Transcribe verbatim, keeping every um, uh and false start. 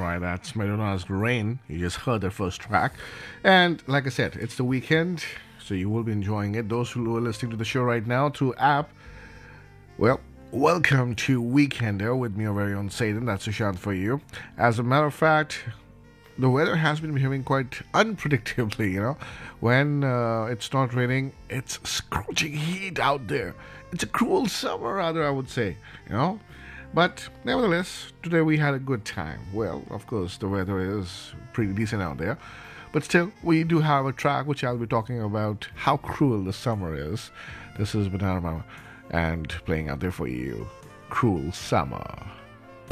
right, that's Madonna's Rain. You just heard the first track. And like I said, it's the weekend, so you will be enjoying it. Those who are listening to the show right now through app, well, welcome to Weekender with me, your very own Satan. That's a shout for you. As a matter of fact, the weather has been behaving quite unpredictably, you know. When uh, it's not raining, it's scorching heat out there. It's a cruel summer, rather, I would say, you know. But nevertheless, today we had a good time. Well, of course, the weather is pretty decent out there. But still, we do have a track which I'll be talking about how cruel the summer is. This is Banana Mama and playing out there for you, Cruel Summer.